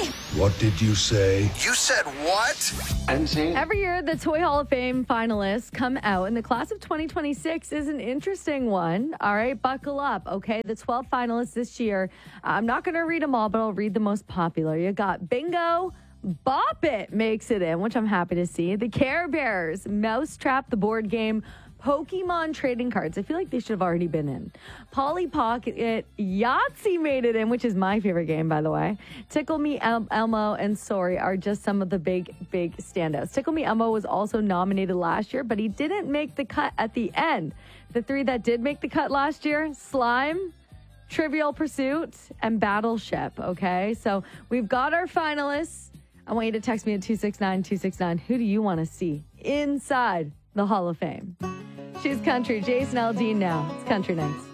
What did you say? You said what? Every year, the Toy Hall of Fame finalists come out, and the class of 2026 is an interesting one. All right, buckle up, okay? The 12 finalists this year, I'm not going to read them all, but I'll read the most popular. You got Bingo, Bop It makes it in, which I'm happy to see. The Care Bears, Mousetrap, the board game, Pokemon trading cards. I feel like they should have already been in. Polly Pocket, Yahtzee made it in, which is my favorite game, by the way. Tickle Me Elmo and Sorry are just some of the big standouts. Tickle Me Elmo was also nominated last year, but he didn't make the cut at the end. The three that did make the cut last year, Slime, Trivial Pursuit, and Battleship, okay? So we've got our finalists. I want you to text me at 269-269. Who do you want to see inside the Hall of Fame? She's country. Jason Aldean now. It's Country Nights.